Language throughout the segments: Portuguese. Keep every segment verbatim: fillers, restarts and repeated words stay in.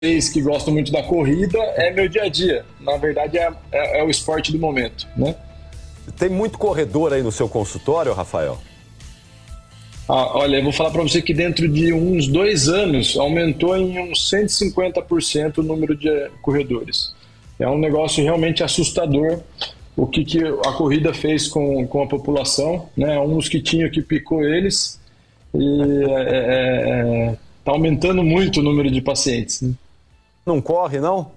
vocês que gostam muito da corrida, é meu dia a dia. Na verdade, é, é, é o esporte do momento, né? Tem muito corredor aí no seu consultório, Rafael? Ah, olha, eu vou falar para você que dentro de uns dois anos aumentou em uns cento e cinquenta por cento o número de corredores. É um negócio realmente assustador o que, que a corrida fez com, com a população, né? Um mosquitinho que picou eles e é, é, é, tá aumentando muito o número de pacientes, né? Não corre, não?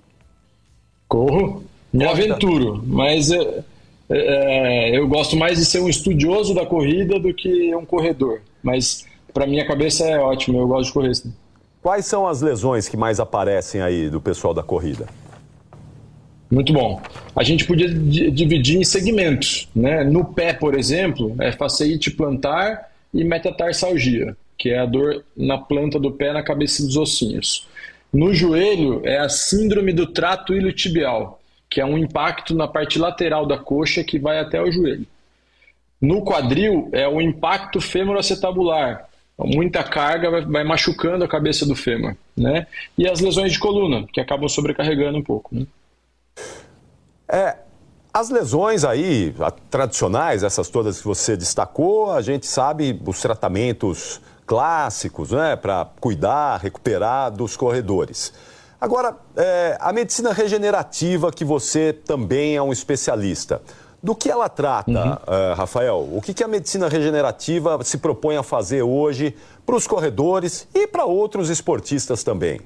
Corro, me Corre, aventuro, mas é, é, eu gosto mais de ser um estudioso da corrida do que um corredor. Mas para minha cabeça é ótimo, eu gosto de correr. Sim. Quais são as lesões que mais aparecem aí do pessoal da corrida? Muito bom. A gente podia dividir em segmentos, né? No pé, por exemplo, é faceite plantar e metatarsalgia, que é a dor na planta do pé, na cabeça dos ossinhos. No joelho é a síndrome do trato iliotibial, que é um impacto na parte lateral da coxa que vai até o joelho. No quadril é o impacto femoroacetabular, muita carga vai, vai machucando a cabeça do fêmur, né? E as lesões de coluna, que acabam sobrecarregando um pouco, né? É, as lesões aí, tradicionais, essas todas que você destacou, a gente sabe os tratamentos clássicos, né, para cuidar, recuperar dos corredores. Agora, é, a medicina regenerativa, que você também é um especialista, do que ela trata, uhum. uh, Rafael? O que, que a medicina regenerativa se propõe a fazer hoje para os corredores e para outros esportistas também?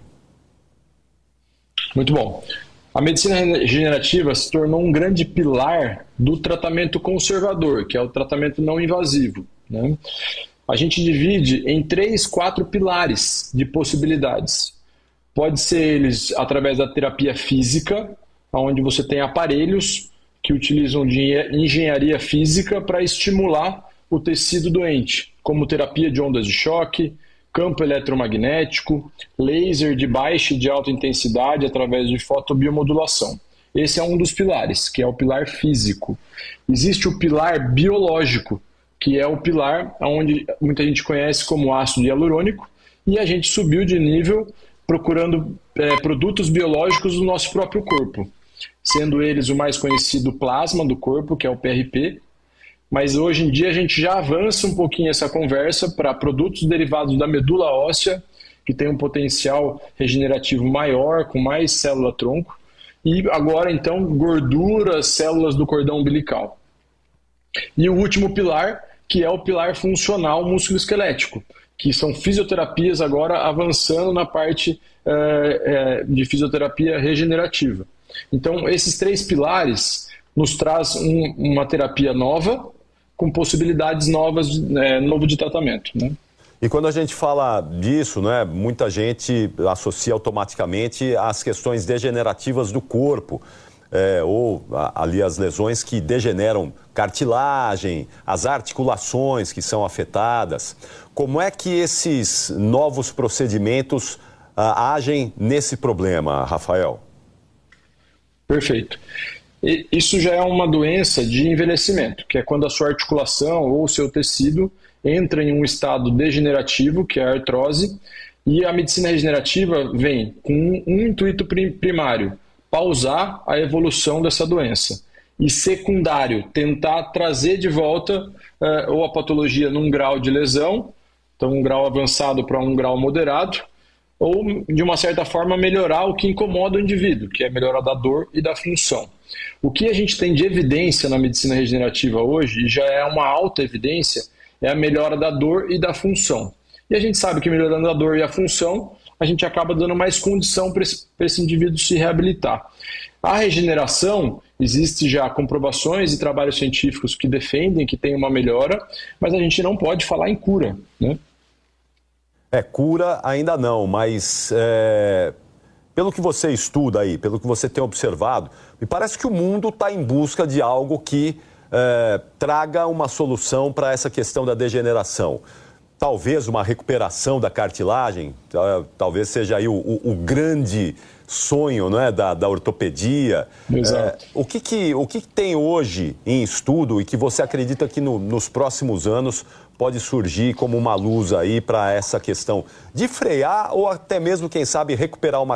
Muito bom. A medicina regenerativa se tornou um grande pilar do tratamento conservador, que é o tratamento não invasivo, né? A gente divide em três, quatro pilares de possibilidades. Pode ser eles através da terapia física, onde você tem aparelhos que utilizam de engenharia física para estimular o tecido doente, como terapia de ondas de choque, campo eletromagnético, laser de baixa e de alta intensidade através de fotobiomodulação. Esse é um dos pilares, que é o pilar físico. Existe o pilar biológico, que é o pilar onde muita gente conhece como ácido hialurônico, e a gente subiu de nível procurando é, produtos biológicos do nosso próprio corpo, sendo eles o mais conhecido plasma do corpo, que é o P R P, mas hoje em dia a gente já avança um pouquinho essa conversa para produtos derivados da medula óssea, que tem um potencial regenerativo maior, com mais célula-tronco, e agora então gorduras, células do cordão umbilical. E o último pilar, que é o pilar funcional músculo-esquelético, que são fisioterapias agora avançando na parte é, é, de fisioterapia regenerativa. Então, esses três pilares nos traz um, uma terapia nova, com possibilidades novas, é, novo de tratamento, né? E quando a gente fala disso, né, muita gente associa automaticamente às questões degenerativas do corpo, é, ou a, ali as lesões que degeneram cartilagem, as articulações que são afetadas. Como é que esses novos procedimentos ah, agem nesse problema, Rafael? Perfeito. Isso já é uma doença de envelhecimento, que é quando a sua articulação ou o seu tecido entra em um estado degenerativo, que é a artrose, e a medicina regenerativa vem com um intuito primário, pausar a evolução dessa doença, e secundário, tentar trazer de volta uh, ou a patologia num grau de lesão, então um grau avançado para um grau moderado, ou de uma certa forma melhorar o que incomoda o indivíduo, que é melhorar da dor e da função. O que a gente tem de evidência na medicina regenerativa hoje, e já é uma alta evidência, é a melhora da dor e da função. E a gente sabe que melhorando a dor e a função, a gente acaba dando mais condição para esse, para esse indivíduo se reabilitar. A regeneração, existe já comprovações e trabalhos científicos que defendem que tem uma melhora, mas a gente não pode falar em cura, né? É, cura ainda não, mas é, pelo que você estuda aí, pelo que você tem observado, me parece que o mundo está em busca de algo que é, traga uma solução para essa questão da degeneração. talvez uma recuperação da cartilagem, talvez seja aí o, o, o grande sonho, não é, da, da ortopedia. Exato. É, o que, que, o que tem hoje em estudo e que você acredita que no, nos próximos anos pode surgir como uma luz aí para essa questão de frear ou até mesmo, quem sabe, recuperar uma